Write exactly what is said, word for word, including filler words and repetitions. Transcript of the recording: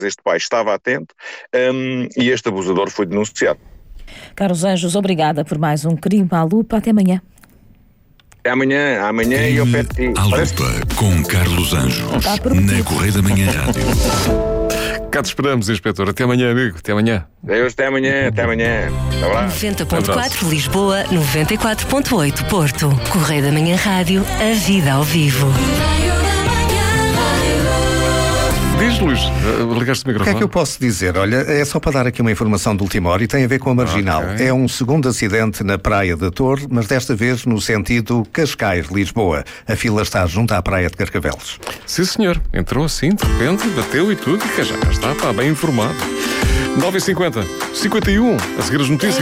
este pai estava atento um, e este abusador foi denunciado. Carlos Anjos, obrigada por mais um Crime à Lupa. Até amanhã. Até amanhã, amanhã Crime e ao pé de ti. à Lupa, com Carlos Anjos, na Correio da Manhã Rádio. Cá te esperamos, inspetor. Até amanhã, amigo. Até amanhã. Deus, até amanhã, até amanhã. Abraço. noventa ponto quatro Lisboa, noventa e quatro ponto oito Porto. Correio da Manhã Rádio, a vida ao vivo. Diz, Luís, ligaste o microfone. O que é que eu posso dizer? Olha, é só para dar aqui uma informação de última hora e tem a ver com a Marginal. Okay. É um segundo acidente na Praia da Torre, mas desta vez no sentido Cascais-Lisboa. A fila está junto à Praia de Carcavelos. Sim, senhor. Entrou assim, de repente, bateu e tudo, e já está, pá, bem informado. nove e cinquenta, cinquenta e um, a seguir as notícias.